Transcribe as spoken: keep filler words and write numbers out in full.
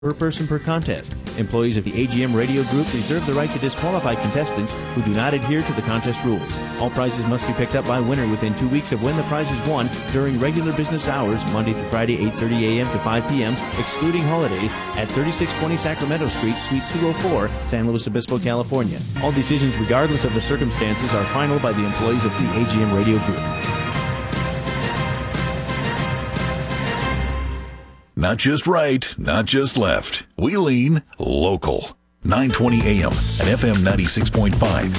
per person per contest. Employees of the A G M Radio Group reserve the right to disqualify contestants who do not adhere to the contest rules. All prizes must be picked up by winner within two weeks of when the prize is won during regular business hours, Monday through Friday, eight thirty a.m. to five p.m., excluding holidays, at thirty-six twenty Sacramento Street, Suite two oh four, San Luis Obispo, California. All decisions, regardless of the circumstances, are final by the employees of the A G M Radio Group. Not just right, not just left. We lean local. nine twenty a.m. and F M ninety-six point five